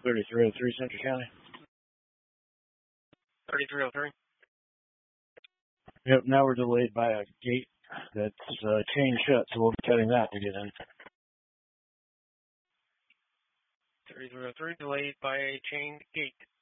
3303 Central County. 3303. Yep, now we're delayed by a gate that's chain shut, so we'll be cutting that to get in. 3303, delayed by a chained gate.